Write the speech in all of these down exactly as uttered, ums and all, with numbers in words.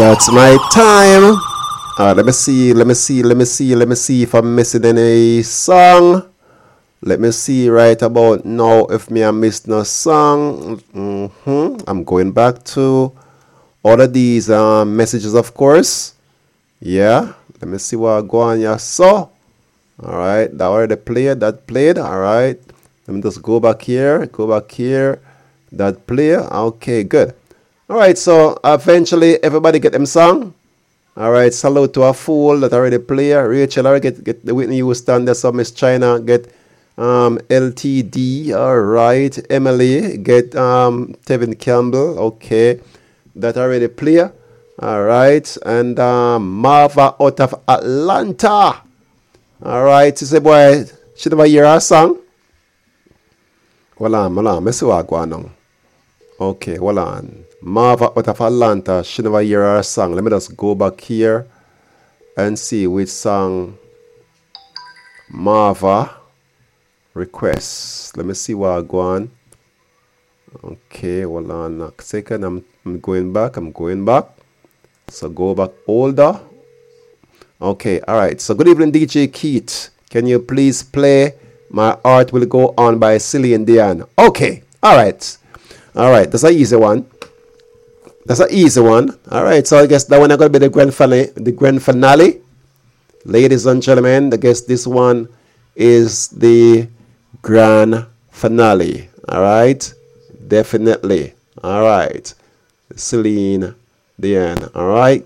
That's my time. Alright, let me see, let me see, let me see, let me see if I'm missing any song. Let me see right about now if me I missed no song. Mm-hmm. I'm going back to all of these um, messages, of course. Yeah, let me see what I go on here. So, alright, that already played, that played, alright. Let me just go back here, go back here, that play. Okay, good. Alright, so eventually everybody get them song. Alright, salute to a fool that already play. Rachel already get, get the Whitney Houston, that's some Miss China get um, L T D. Alright, Emily get um, Tevin Campbell. Okay, that already play. Alright, and um, Marva out of Atlanta. Alright, she say boy, she never hear her song. Hold on, hold on, let's see what going on. Okay, hold on. Marva out of Atlanta, she never hear her song. Let me just go back here and see which song Marva requests. Let me see what I go on. Okay, hold on a second. I'm, I'm going back. I'm going back. So go back older. Okay, all right. So good evening, D J Keith. Can you please play My Heart Will Go On by Celine Dion? Okay, all right. All right, that's an easy one. That's an easy one. All right, so I guess that one is going to be the grand finale. The grand finale. Ladies and gentlemen, I guess this one is the grand finale. All right, definitely. All right, Celine Dion. All right.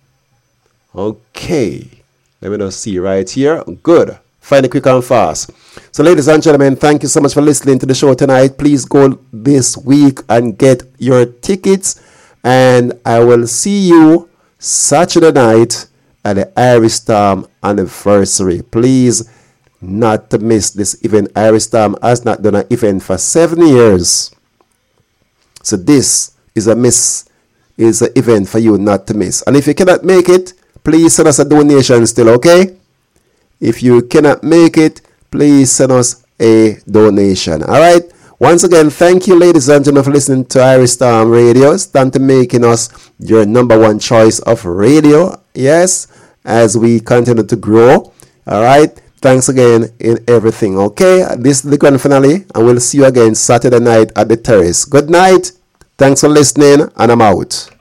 Okay, let me just see right here. Good. Find it quick and fast. So, ladies and gentlemen, thank you so much for listening to the show tonight. Please go this week and get your tickets. And I will see you Saturday night at the Irish Storm anniversary. Please not to miss this event. Irish Storm has not done an event for seven years. So this is a miss, is an event for you not to miss. And if you cannot make it, please send us a donation still, okay? If you cannot make it, please send us a donation. All right? Once again, thank you, ladies and gentlemen, for listening to Irish Storm Radio. Stand to making us your number one choice of radio. Yes, as we continue to grow. All right? Thanks again in everything, okay? This is the grand finale, and we'll see you again Saturday night at the Terrace. Good night. Thanks for listening, and I'm out.